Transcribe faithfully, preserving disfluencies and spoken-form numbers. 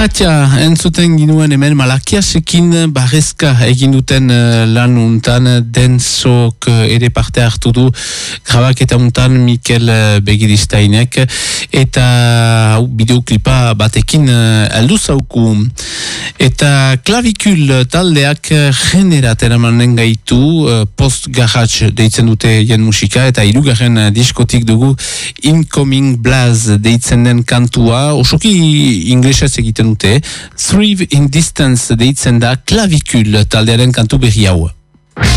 Atia, entzuten ginuen hemen Malakiasekin barrezka egin duten uh, lan untan densok uh, ere parte hartu du grabaketa untan Mikel uh, Begiristainek eta uh, bideoklipa batekin uh, aldu zauku. Eta klavikul taldeak generat eramanen gaitu uh, post-garage deitzen dute jen musika eta hirugarren uh, diskotik dugu Incoming Blaz deitzen den kantua, osoki inglesez egiten dute, Thrive in Distance deitzen da klavikul taldearen kantu berri hau.